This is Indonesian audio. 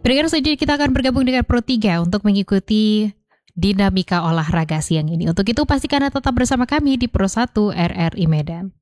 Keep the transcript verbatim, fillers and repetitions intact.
Pendengar selanjutnya kita akan bergabung dengan Pro tiga untuk mengikuti dinamika olahraga siang ini. Untuk itu pastikan Anda tetap bersama kami di Pro satu R R I Medan.